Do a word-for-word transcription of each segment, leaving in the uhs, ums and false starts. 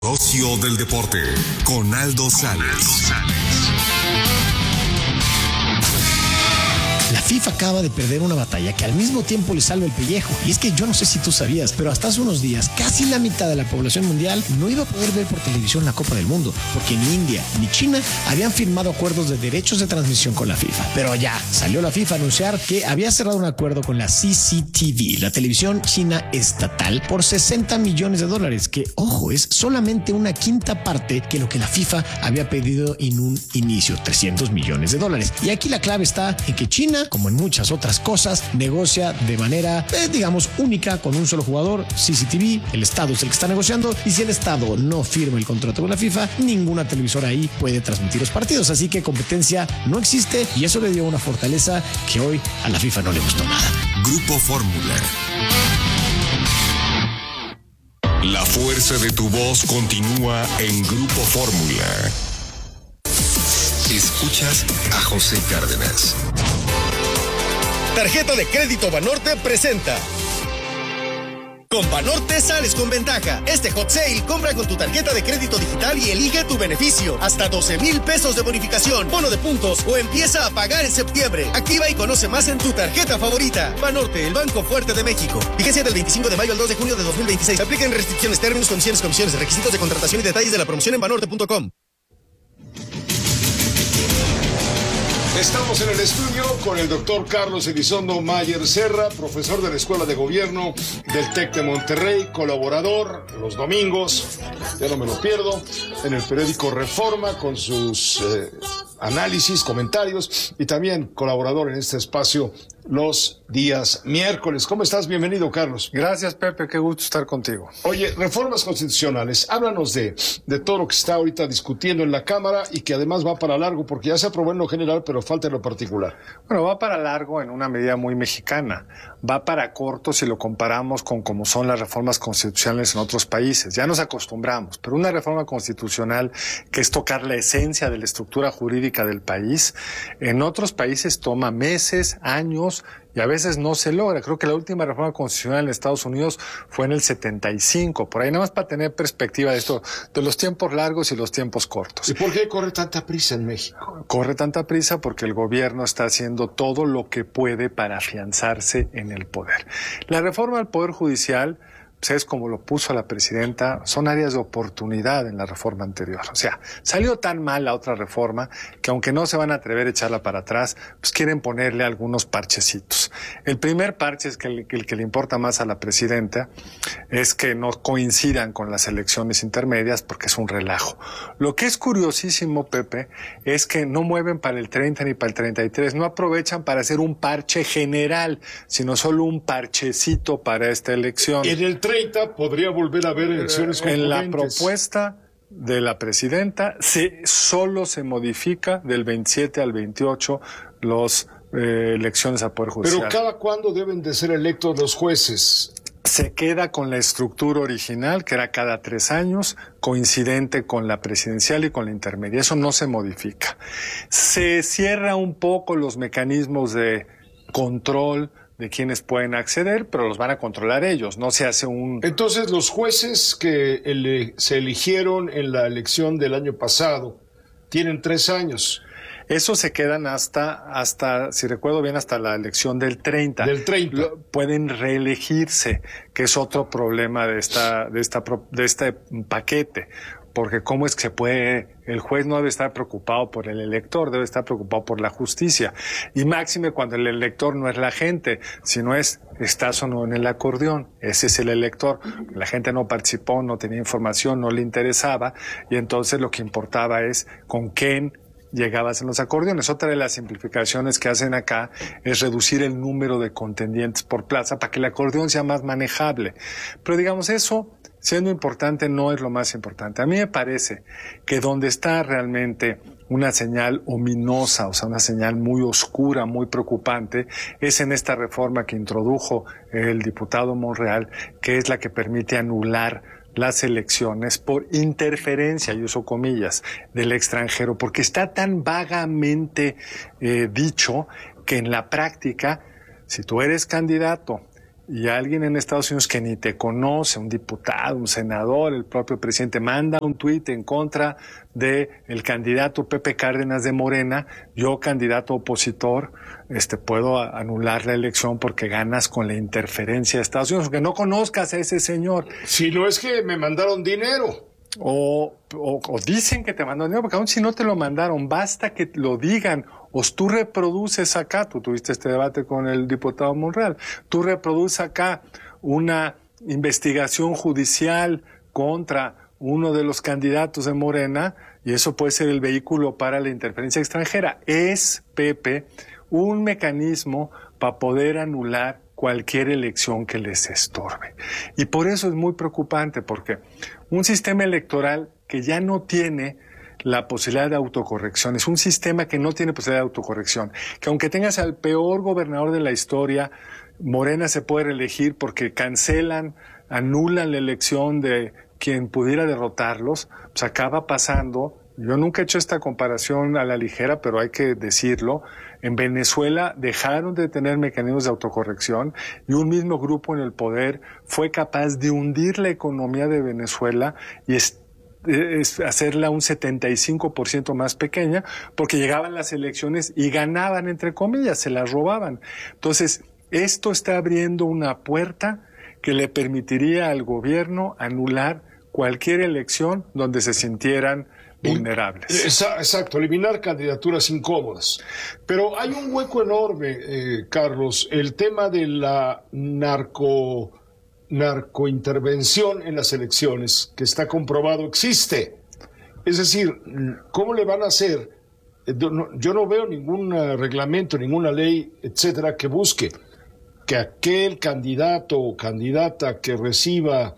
Ocio del deporte con Aldo Sales. La FIFA acaba de perder una batalla que al mismo tiempo le salva el pellejo. Y es que yo no sé si tú sabías, pero hasta hace unos días casi la mitad de la población mundial no iba a poder ver por televisión la Copa del Mundo, porque ni India ni China habían firmado acuerdos de derechos de transmisión con la FIFA. Pero ya salió la FIFA a anunciar que había cerrado un acuerdo con la C C T V, la televisión china estatal, por sesenta millones de dólares, que, ojo, es solamente una quinta parte que lo que la FIFA había pedido en un inicio, trescientos millones de dólares. Y aquí la clave está en que China, como en muchas otras cosas, negocia de manera, eh, digamos, única con un solo jugador, C C T V. El Estado es el que está negociando, y si el Estado no firma el contrato con la FIFA, ninguna televisora ahí puede transmitir los partidos. Así que competencia no existe, y eso le dio una fortaleza que hoy a la FIFA no le gustó nada. Grupo Fórmula. La fuerza de tu voz continúa en Grupo Fórmula. Escuchas a José Cárdenas. Tarjeta de crédito Banorte presenta. Con Banorte sales con ventaja. Este hot sale, compra con tu tarjeta de crédito digital y elige tu beneficio. Hasta doce mil pesos de bonificación, bono de puntos o empieza a pagar en septiembre. Activa y conoce más en tu tarjeta favorita. Banorte, el banco fuerte de México. Vigencia del veinticinco de mayo al dos de junio de dos mil veintiséis. Apliquen restricciones, términos, condiciones, comisiones, requisitos de contratación y detalles de la promoción en banorte punto com. Estamos en el estudio con el doctor Carlos Elizondo Mayer Serra, profesor de la Escuela de Gobierno del TEC de Monterrey, colaborador los domingos, ya no me lo pierdo, en el periódico Reforma con sus eh, análisis, comentarios, y también colaborador en este espacio los días miércoles. ¿Cómo estás? Bienvenido, Carlos. Gracias, Pepe, qué gusto estar contigo. Oye, reformas constitucionales, háblanos de, de todo lo que está ahorita discutiendo en la Cámara y que además va para largo, porque ya se aprobó en lo general, pero falta en lo particular. Bueno, va para largo en una medida muy mexicana, va para corto si lo comparamos con cómo son las reformas constitucionales en otros países. Ya nos acostumbramos, pero una reforma constitucional que es tocar la esencia de la estructura jurídica del país, en otros países toma meses, años, y a veces no se logra. Creo que la última reforma constitucional en Estados Unidos fue en el setenta y cinco, por ahí nada más para tener perspectiva de esto, de los tiempos largos y los tiempos cortos. ¿Y por qué corre tanta prisa en México? Corre tanta prisa porque el gobierno está haciendo todo lo que puede para afianzarse en el poder. La reforma al Poder Judicial, pues es como lo puso la presidenta, son áreas de oportunidad en la reforma anterior. O sea, salió tan mal la otra reforma que aunque no se van a atrever a echarla para atrás, pues quieren ponerle algunos parchecitos. El primer parche, es que el, el que le importa más a la presidenta, es que no coincidan con las elecciones intermedias porque es un relajo. Lo que es curiosísimo, Pepe, es que no mueven para el treinta ni para el treinta y tres, no aprovechan para hacer un parche general, sino solo un parchecito para esta elección. En el treinta podría volver a haber elecciones concurrentes. En la concurrentes. propuesta de la presidenta se, solo se modifica del veintisiete al veintiocho los eh, elecciones al Poder Judicial. Pero ¿cada cuándo deben de ser electos los jueces? Se queda con la estructura original, que era cada tres años, coincidente con la presidencial y con la intermedia. Eso no se modifica. Se cierra un poco los mecanismos de control de quienes pueden acceder, pero los van a controlar ellos, no se hace un... Entonces, los jueces que ele- se eligieron en la elección del año pasado tienen tres años. Eso se quedan hasta, hasta, si recuerdo bien, hasta la elección del treinta. Del treinta. Lo, pueden reelegirse, que es otro problema de esta, de esta, de este paquete. Porque cómo es que se puede, el juez no debe estar preocupado por el elector, debe estar preocupado por la justicia. Y máxime cuando el elector no es la gente, sino es, estás o no en el acordeón. Ese es el elector. La gente no participó, no tenía información, no le interesaba, y entonces lo que importaba es con quién llegabas en los acordeones. Otra de las simplificaciones que hacen acá es reducir el número de contendientes por plaza para que el acordeón sea más manejable. Pero digamos, eso, siendo importante, no es lo más importante. A mí me parece que donde está realmente una señal ominosa, o sea, una señal muy oscura, muy preocupante, es en esta reforma que introdujo el diputado Monreal, que es la que permite anular las elecciones por interferencia, y uso comillas, del extranjero, porque está tan vagamente eh, dicho que en la práctica, si tú eres candidato y alguien en Estados Unidos que ni te conoce, un diputado, un senador, el propio presidente, manda un tuit en contra de el candidato Pepe Cárdenas de Morena, yo candidato opositor, este puedo anular la elección porque ganas con la interferencia de Estados Unidos, aunque no conozcas a ese señor. Si no es que me mandaron dinero. O, o, o dicen que te mandaron dinero, porque aún si no te lo mandaron, basta que lo digan. O tú reproduces acá, tú tuviste este debate con el diputado Monreal, tú reproduces acá una investigación judicial contra uno de los candidatos de Morena, y eso puede ser el vehículo para la interferencia extranjera. Es, Pepe, un mecanismo para poder anular cualquier elección que les estorbe. Y por eso es muy preocupante, porque un sistema electoral que ya no tiene la posibilidad de autocorrección, es un sistema que no tiene posibilidad de autocorrección, que aunque tengas al peor gobernador de la historia, Morena se puede reelegir porque cancelan, anulan la elección de quien pudiera derrotarlos, pues acaba pasando. Yo nunca he hecho esta comparación a la ligera, pero hay que decirlo. En Venezuela dejaron de tener mecanismos de autocorrección y un mismo grupo en el poder fue capaz de hundir la economía de Venezuela y es, es hacerla un setenta y cinco por ciento más pequeña, porque llegaban las elecciones y ganaban, entre comillas, se las robaban. Entonces, esto está abriendo una puerta que le permitiría al gobierno anular cualquier elección donde se sintieran vulnerables. Exacto, eliminar candidaturas incómodas. Pero hay un hueco enorme, eh, Carlos, el tema de la narco, narcointervención en las elecciones, que está comprobado existe. Es decir, ¿cómo le van a hacer? Yo no veo ningún reglamento, ninguna ley, etcétera, que busque que aquel candidato o candidata que reciba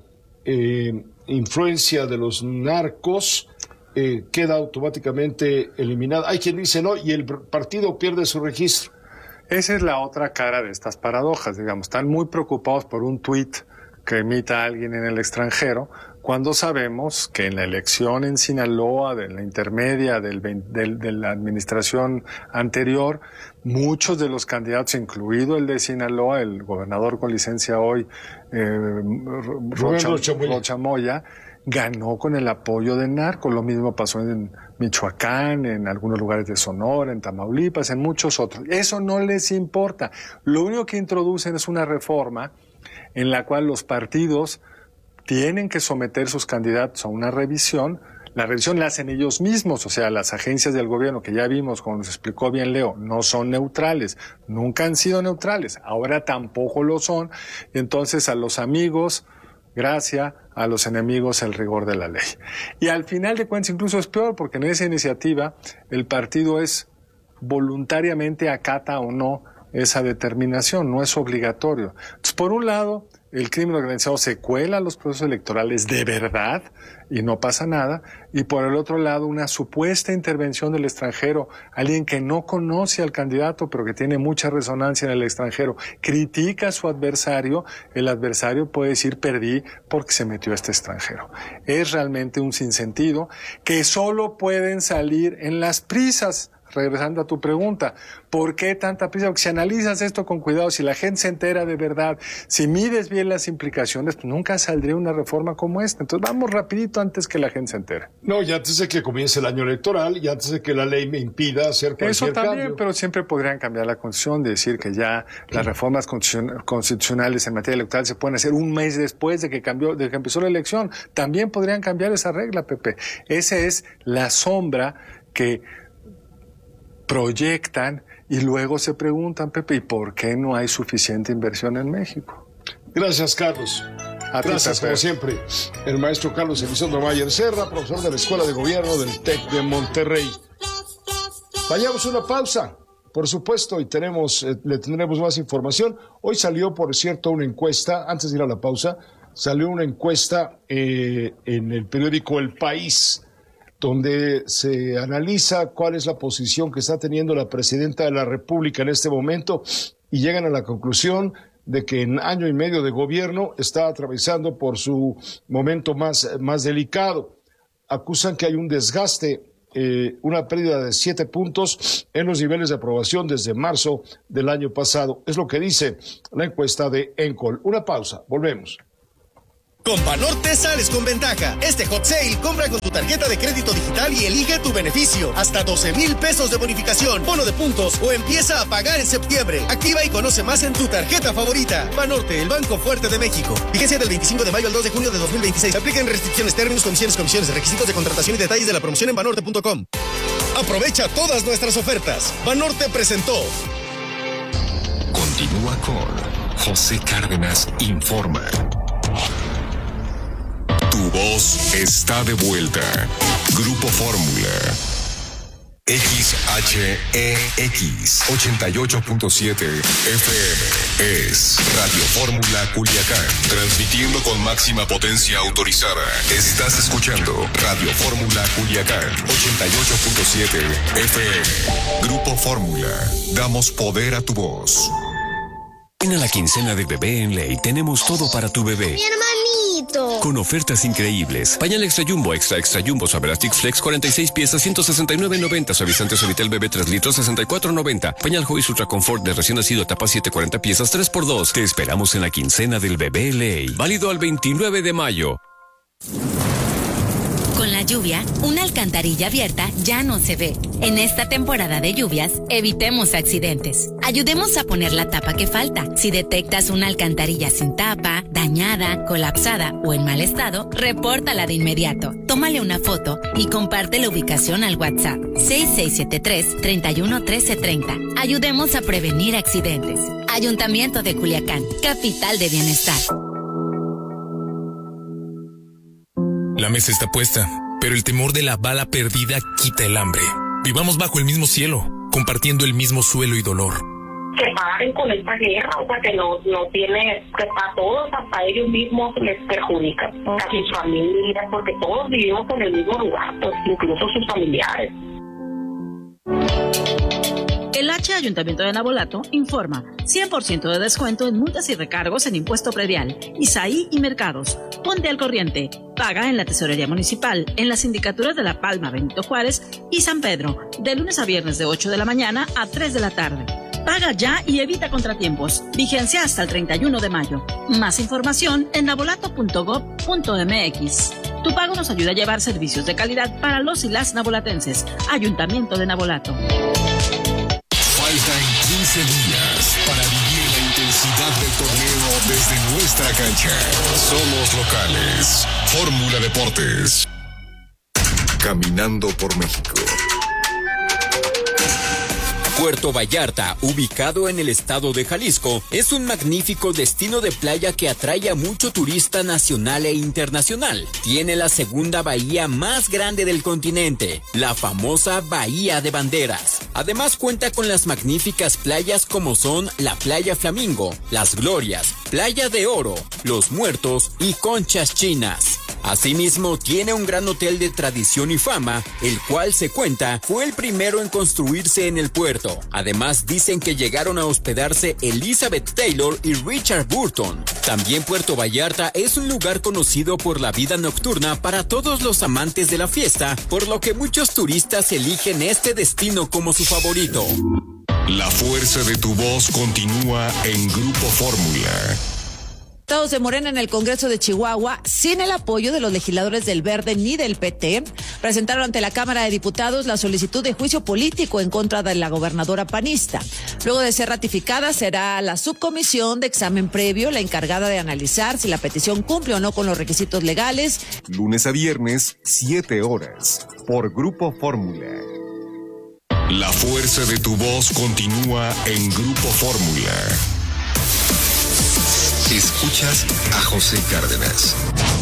eh, influencia de los narcos Eh, queda automáticamente eliminada. Hay quien dice no, y el partido pierde su registro. Esa es la otra cara de estas paradojas, digamos. Están muy preocupados por un tuit que emita alguien en el extranjero, cuando sabemos que en la elección en Sinaloa, de la intermedia del, del, de la administración anterior, muchos de los candidatos, incluido el de Sinaloa, el gobernador con licencia hoy, eh, Rocha, Rocha Moya, ganó con el apoyo del narco. Lo mismo pasó en Michoacán, en algunos lugares de Sonora, en Tamaulipas, en muchos otros. Eso no les importa. Lo único que introducen es una reforma en la cual los partidos tienen que someter sus candidatos a una revisión. La revisión la hacen ellos mismos, o sea, las agencias del gobierno, que ya vimos, como nos explicó bien Leo, no son neutrales, nunca han sido neutrales, ahora tampoco lo son. Y entonces a los amigos, gracia, a los enemigos el rigor de la ley. Y al final de cuentas incluso es peor, porque en esa iniciativa el partido es voluntariamente acata o no esa determinación, no es obligatorio. Entonces, por un lado, el crimen organizado se cuela a los procesos electorales de verdad y no pasa nada, y por el otro lado, una supuesta intervención del extranjero, alguien que no conoce al candidato pero que tiene mucha resonancia en el extranjero, critica a su adversario, el adversario puede decir perdí porque se metió este extranjero. Es realmente un sinsentido que solo pueden salir en las prisas. Regresando a tu pregunta, ¿por qué tanta prisa? Porque si analizas esto con cuidado, si la gente se entera de verdad, si mides bien las implicaciones, pues nunca saldría una reforma como esta. Entonces vamos rapidito antes que la gente se entere. No, y antes de que comience el año electoral, y antes de que la ley me impida hacer cualquier Eso también, cambio. Pero siempre podrían cambiar la constitución, de decir que ya las reformas constitucionales en materia electoral se pueden hacer un mes después de que cambió, de que empezó la elección. También podrían cambiar esa regla, Pepe. Esa es la sombra que proyectan y luego se preguntan, Pepe, ¿y por qué no hay suficiente inversión en México? Gracias, Carlos. A Gracias, ti, como siempre, el maestro Carlos Elizondo Mayer Serra, profesor de la Escuela de Gobierno del TEC de Monterrey. Vayamos a una pausa, por supuesto, y tenemos, eh, le tendremos más información. Hoy salió, por cierto, una encuesta, antes de ir a la pausa, salió una encuesta eh, en el periódico El País, donde se analiza cuál es la posición que está teniendo la presidenta de la República en este momento, y llegan a la conclusión de que en año y medio de gobierno está atravesando por su momento más, más delicado. Acusan que hay un desgaste eh, una pérdida de siete puntos en los niveles de aprobación desde marzo del año pasado. Es lo que dice la encuesta de Encol. Una pausa, volvemos. Con Banorte sales con ventaja. Este hot sale, compra con tu tarjeta de crédito digital y elige tu beneficio. Hasta doce mil pesos de bonificación, bono de puntos o empieza a pagar en septiembre. Activa y conoce más en tu tarjeta favorita. Banorte, el banco fuerte de México. Vigencia del veinticinco de mayo al dos de junio de dos mil veintiséis. Apliquen restricciones, términos, condiciones, comisiones, requisitos de contratación y detalles de la promoción en banorte punto com. Aprovecha todas nuestras ofertas. Banorte presentó. Continúa con José Cárdenas Informa. Tu voz está de vuelta. Grupo Fórmula. X H E X ochenta y ocho punto siete F M es Radio Fórmula Culiacán, transmitiendo con máxima potencia autorizada. Estás escuchando Radio Fórmula Culiacán ochenta y ocho punto siete F M. Grupo Fórmula, damos poder a tu voz. En la quincena de bebé en Ley tenemos todo para tu bebé. Mi hermanito. Con ofertas increíbles. Pañal Extra Jumbo, Extra Extra Jumbo, Saberastic Flex, cuarenta y seis piezas, ciento sesenta y nueve noventa. Suavizante Suavitel Bebé tres litros, sesenta y cuatro noventa. Pañal Joyce Ultra Confort de recién nacido, etapa siete, cuarenta piezas, tres por dos. Te esperamos en la quincena del bebé Ley. Válido al veintinueve de mayo. Con la lluvia, una alcantarilla abierta ya no se ve. En esta temporada de lluvias, evitemos accidentes. Ayudemos a poner la tapa que falta. Si detectas una alcantarilla sin tapa, dañada, colapsada o en mal estado, repórtala de inmediato. Tómale una foto y comparte la ubicación al WhatsApp seis seis siete tres, tres uno uno tres tres cero. Ayudemos a prevenir accidentes. Ayuntamiento de Culiacán, capital de bienestar. La mesa está puesta, pero el temor de la bala perdida quita el hambre. Vivamos bajo el mismo cielo, compartiendo el mismo suelo y dolor. Que paren con esta guerra, o sea, que no, no tiene, que a todos, hasta ellos mismos les perjudica, a sus familias, porque todos vivimos en el mismo lugar, pues incluso sus familiares. El H Ayuntamiento de Navolato informa cien por ciento de descuento en multas y recargos en impuesto predial, Isaí y mercados. Ponte al corriente. Paga en la Tesorería Municipal, en las sindicaturas de La Palma, Benito Juárez y San Pedro, de lunes a viernes de ocho de la mañana a tres de la tarde. Paga ya y evita contratiempos. Vigencia hasta el treinta y uno de mayo. Más información en navolato punto gob punto m x. Tu pago nos ayuda a llevar servicios de calidad para los y las navolatenses. Ayuntamiento de Navolato. Faltan quince días para vivir la intensidad del torneo desde nuestra cancha. Somos locales. Fórmula Deportes. Caminando por México. Puerto Vallarta, ubicado en el estado de Jalisco, es un magnífico destino de playa que atrae a mucho turista nacional e internacional. Tiene la segunda bahía más grande del continente, la famosa Bahía de Banderas. Además cuenta con las magníficas playas como son la Playa Flamingo, Las Glorias, Playa de Oro, Los Muertos y Conchas Chinas. Asimismo, tiene un gran hotel de tradición y fama, el cual se cuenta fue el primero en construirse en el puerto. Además, dicen que llegaron a hospedarse Elizabeth Taylor y Richard Burton. También Puerto Vallarta es un lugar conocido por la vida nocturna para todos los amantes de la fiesta, por lo que muchos turistas eligen este destino como su favorito. La fuerza de tu voz continúa en Grupo Fórmula. Diputados de Morena en el Congreso de Chihuahua, sin el apoyo de los legisladores del Verde ni del P T, presentaron ante la Cámara de Diputados la solicitud de juicio político en contra de la gobernadora panista. Luego de ser ratificada, será la subcomisión de examen previo la encargada de analizar si la petición cumple o no con los requisitos legales. Lunes a viernes, siete horas, por Grupo Fórmula. La fuerza de tu voz continúa en Grupo Fórmula. Escuchas a José Cárdenas.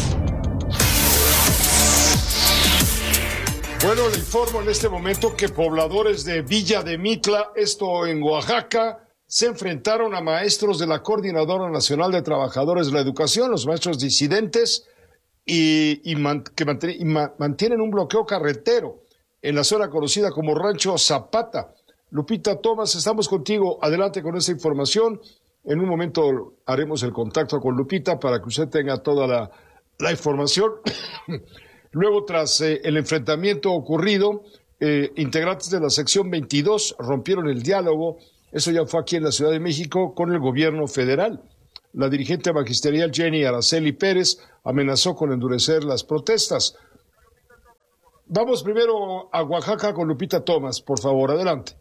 Bueno, le informo en este momento que pobladores de Villa de Mitla, esto en Oaxaca, se enfrentaron a maestros de la Coordinadora Nacional de Trabajadores de la Educación, los maestros disidentes, y, y, man, que mantienen, y ma, mantienen un bloqueo carretero en la zona conocida como Rancho Zapata. Lupita Tomás, estamos contigo. Adelante con esta información. En un momento haremos el contacto con Lupita para que usted tenga toda la, la información. Luego, tras eh, el enfrentamiento ocurrido eh, integrantes de la sección veintidós rompieron el diálogo. Eso ya fue aquí en la Ciudad de México con el gobierno federal. La dirigente magisterial Jenny Araceli Pérez amenazó con endurecer las protestas. Vamos primero a Oaxaca con Lupita Thomas, por favor, adelante.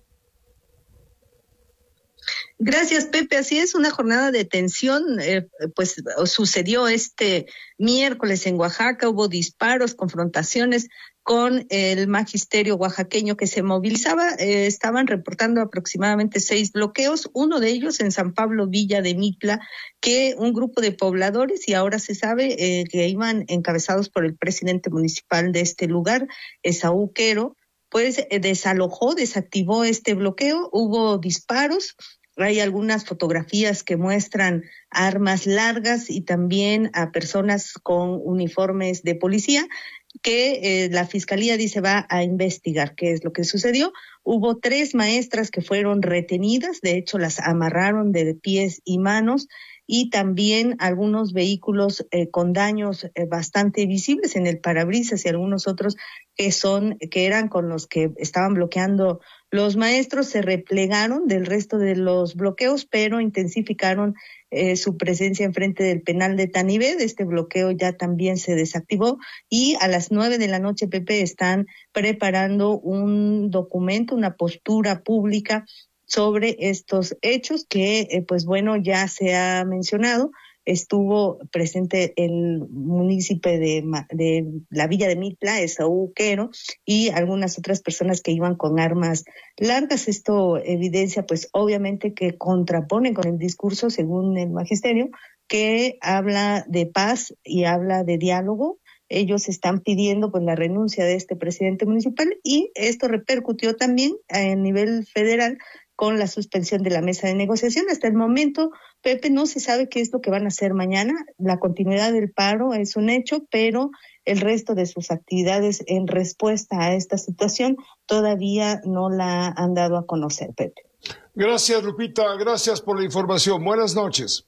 Gracias, Pepe. Así es, una jornada de tensión, eh, pues sucedió este miércoles en Oaxaca, hubo disparos, confrontaciones con el magisterio oaxaqueño que se movilizaba. Eh, estaban reportando aproximadamente seis bloqueos, uno de ellos en San Pablo Villa de Mitla, que un grupo de pobladores, y ahora se sabe eh, que iban encabezados por el presidente municipal de este lugar, Esaú Quero, pues eh, desalojó, desactivó este bloqueo, hubo disparos. Hay algunas fotografías que muestran armas largas y también a personas con uniformes de policía que eh, la fiscalía dice va a investigar qué es lo que sucedió. Hubo tres maestras que fueron retenidas, de hecho las amarraron de pies y manos, y también algunos vehículos eh, con daños eh, bastante visibles en el parabrisas y algunos otros que son que eran con los que estaban bloqueando los maestros. Se replegaron del resto de los bloqueos, pero intensificaron eh, su presencia enfrente del penal de Tanibet. Este bloqueo ya también se desactivó y a las nueve de la noche, Pepe, están preparando un documento, una postura pública sobre estos hechos que, eh, pues bueno, ya se ha mencionado. Estuvo presente el municipio de, de la Villa de Mitla, Esaú Quero, y algunas otras personas que iban con armas largas. Esto evidencia, pues obviamente, que contrapone con el discurso, según el magisterio, que habla de paz y habla de diálogo. Ellos están pidiendo pues la renuncia de este presidente municipal y esto repercutió también a nivel federal con la suspensión de la mesa de negociación. Hasta el momento, Pepe, no se sabe qué es lo que van a hacer mañana. La continuidad del paro es un hecho, pero el resto de sus actividades en respuesta a esta situación todavía no la han dado a conocer, Pepe. Gracias, Lupita. Gracias por la información. Buenas noches.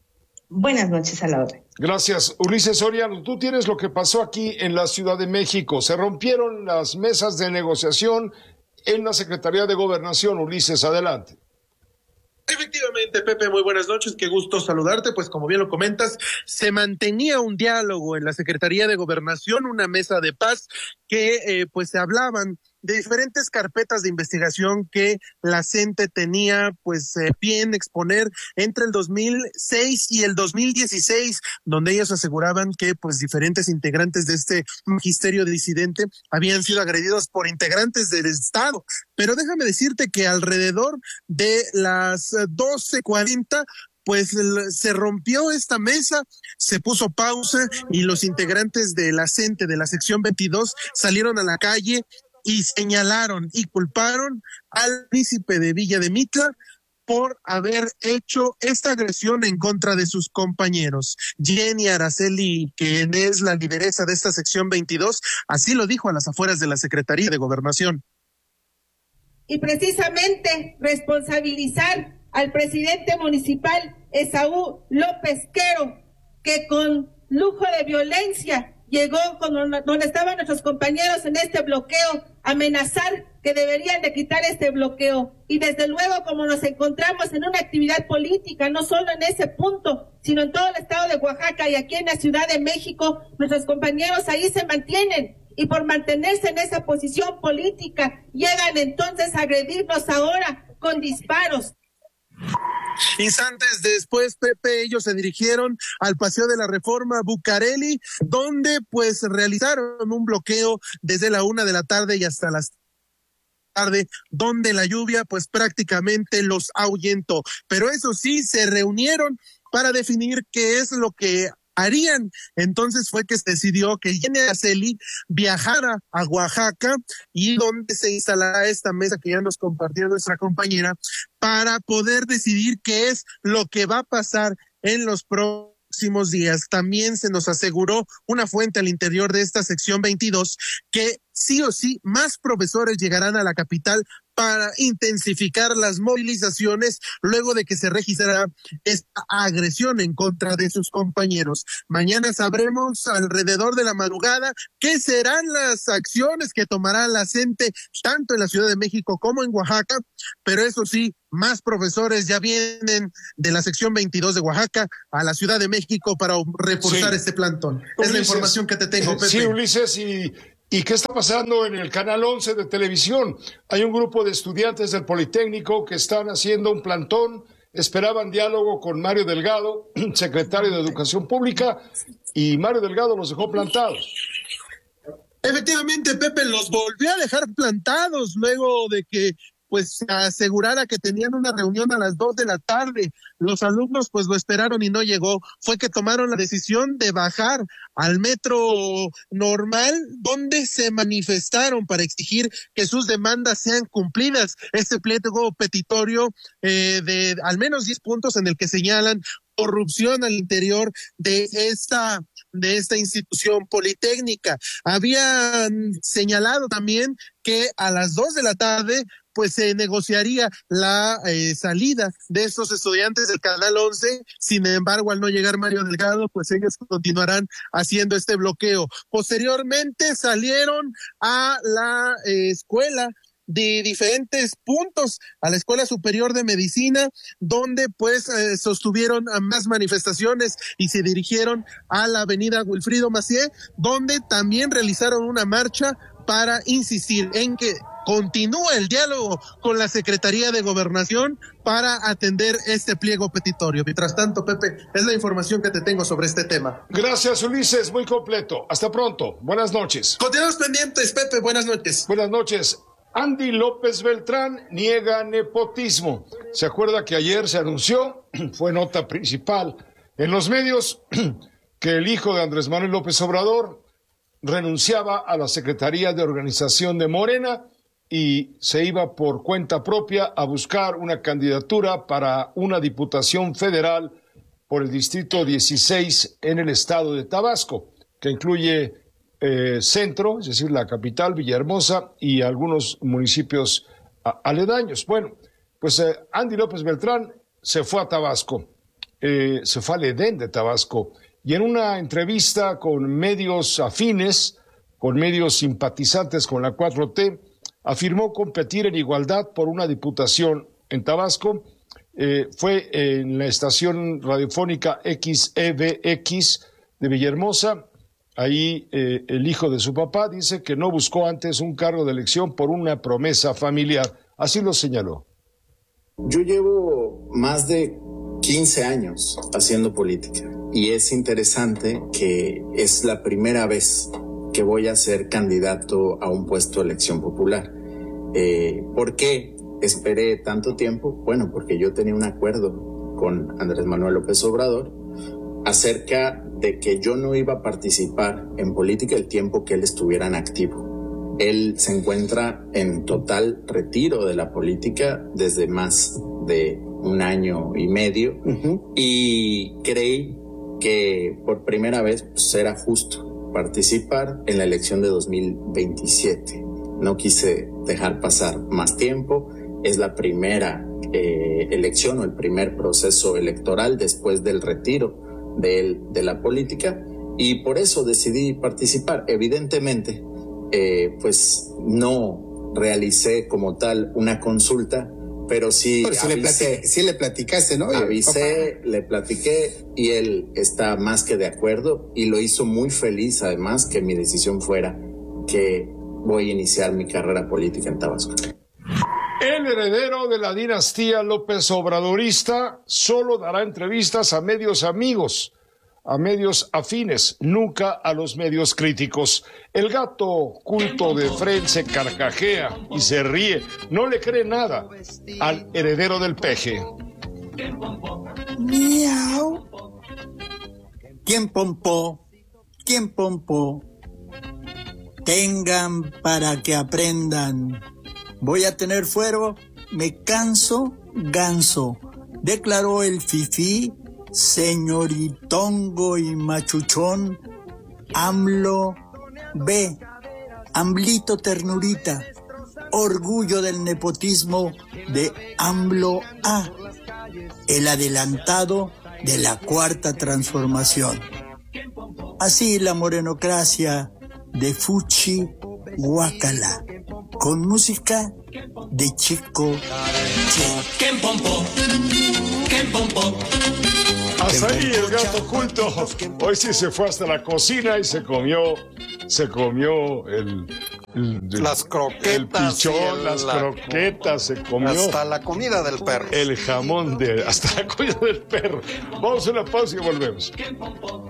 Buenas noches, a la orden. Gracias. Ulises Soriano, tú tienes lo que pasó aquí en la Ciudad de México. Se rompieron las mesas de negociación en la Secretaría de Gobernación. Ulises, adelante. Efectivamente, Pepe, muy buenas noches, qué gusto saludarte. Pues como bien lo comentas, se mantenía un diálogo en la Secretaría de Gobernación, una mesa de paz que eh, pues se hablaban de diferentes carpetas de investigación que la C E N T E tenía pues eh, bien exponer entre el dos mil seis y el dos mil dieciséis, donde ellos aseguraban que pues diferentes integrantes de este magisterio disidente habían sido agredidos por integrantes del Estado. Pero déjame decirte que alrededor de las doce cuarenta pues se rompió esta mesa, se puso pausa y los integrantes de la C E N T E de la sección veintidós salieron a la calle y señalaron y culparon al príncipe de Villa de Mitla por haber hecho esta agresión en contra de sus compañeros. Jenny Araceli, quien es la lideresa de esta sección veintidós, así lo dijo a las afueras de la Secretaría de Gobernación. Y precisamente responsabilizar al presidente municipal Esaú López Quero, que con lujo de violencia llegó con donde estaban nuestros compañeros en este bloqueo, amenazar que deberían de quitar este bloqueo. Y desde luego, como nos encontramos en una actividad política, no solo en ese punto, sino en todo el estado de Oaxaca y aquí en la Ciudad de México, nuestros compañeros ahí se mantienen. Y por mantenerse en esa posición política, llegan entonces a agredirnos ahora con disparos. Instantes después, Pepe, ellos se dirigieron al Paseo de la Reforma Bucareli, donde pues realizaron un bloqueo desde la una de la tarde y hasta las tarde, donde la lluvia pues prácticamente los ahuyentó. Pero eso sí, se reunieron para definir qué es lo que harían. Entonces fue que se decidió que Jenny Araceli viajara a Oaxaca y donde se instalará esta mesa que ya nos compartió nuestra compañera para poder decidir qué es lo que va a pasar en los próximos días. También se nos aseguró una fuente al interior de esta sección veintidós que sí o sí más profesores llegarán a la capital para intensificar las movilizaciones luego de que se registrara esta agresión en contra de sus compañeros. Mañana sabremos alrededor de la madrugada qué serán las acciones que tomará la C E N T E tanto en la Ciudad de México como en Oaxaca, pero eso sí, más profesores ya vienen de la sección veintidós de Oaxaca a la Ciudad de México para reforzar sí. este plantón. Es Ulises, la información que te tengo, Pepe. Sí, Ulises, y... ¿Y qué está pasando en el Canal once de televisión? Hay un grupo de estudiantes del Politécnico que están haciendo un plantón, esperaban diálogo con Mario Delgado, secretario de Educación Pública, y Mario Delgado los dejó plantados. Efectivamente, Pepe, los volvió a dejar plantados luego de que pues asegurara que tenían una reunión a las dos de la tarde. Los alumnos pues lo esperaron y no llegó. Fue que tomaron la decisión de bajar al metro normal, donde se manifestaron para exigir que sus demandas sean cumplidas. Este pliego petitorio eh, de al menos diez puntos en el que señalan corrupción al interior de esta de esta institución politécnica. Habían señalado también que a las dos de la tarde pues se negociaría la eh, salida de estos estudiantes del Canal once. Sin embargo, al no llegar Mario Delgado, pues ellos continuarán haciendo este bloqueo. Posteriormente salieron a la eh, escuela de diferentes puntos, a la Escuela Superior de Medicina, donde pues eh, sostuvieron más manifestaciones y se dirigieron a la avenida Wilfrido Macié, donde también realizaron una marcha para insistir en que continúa el diálogo con la Secretaría de Gobernación para atender este pliego petitorio. Mientras tanto, Pepe, es la información que te tengo sobre este tema. Gracias, Ulises, muy completo. Hasta pronto. Buenas noches. Continuamos pendientes, Pepe. Buenas noches. Buenas noches. Andy López Beltrán niega nepotismo. ¿Se acuerda que ayer se anunció, fue nota principal en los medios, que el hijo de Andrés Manuel López Obrador renunciaba a la Secretaría de Organización de Morena y se iba por cuenta propia a buscar una candidatura para una diputación federal por el Distrito dieciséis en el estado de Tabasco, que incluye eh, Centro, es decir, la capital, Villahermosa, y algunos municipios a, aledaños. Bueno, pues eh, Andy López Beltrán se fue a Tabasco, eh, se fue al Edén de Tabasco, y en una entrevista con medios afines, con medios simpatizantes con la cuatro T, afirmó competir en igualdad por una diputación en Tabasco. Eh, fue en la estación radiofónica X E V X de Villahermosa. Ahí eh, el hijo de su papá dice que no buscó antes un cargo de elección por una promesa familiar. Así lo señaló. Yo llevo más de quince años haciendo política y es interesante que es la primera vez que voy a ser candidato a un puesto de elección popular. Eh, ¿Por qué esperé tanto tiempo? Bueno, porque yo tenía un acuerdo con Andrés Manuel López Obrador acerca de que yo no iba a participar en política el tiempo que él estuviera en activo. Él se encuentra en total retiro de la política desde más de un año y medio, uh-huh. y creí que por primera vez pues, era justo participar en la elección de dos mil veintisiete. No quise dejar pasar más tiempo. Es la primera eh, elección o el primer proceso electoral después del retiro de, él, de la política, y por eso decidí participar. Evidentemente, eh, pues no realicé como tal una consulta, pero sí pero si, avisé, le sí le platicaste, ¿no? Avisé, le platiqué y él está más que de acuerdo y lo hizo muy feliz, además, que mi decisión fuera que voy a iniciar mi carrera política en Tabasco. El heredero de la dinastía López Obradorista solo dará entrevistas a medios amigos, a medios afines, nunca a los medios críticos. El gato culto de Fred se carcajea y se ríe, no le cree nada al heredero del peje. Miau. ¿Quién pompó? ¿Quién pompó? Tengan para que aprendan. Voy a tener fuero, me canso, ganso, declaró el fifí, señoritongo y machuchón, AMLO B, AMLito ternurita, orgullo del nepotismo de AMLO A, el adelantado de la cuarta transformación. Así la morenocracia de Fuchi Guácala, con música de Chico Che. Hasta ahí el gato oculto. Hoy sí se fue hasta la cocina y se comió, se comió el, el, el las croquetas, el pichón, el, las la, croquetas, se comió hasta la comida del perro, el jamón de, hasta la comida del perro. Vamos a una pausa y volvemos.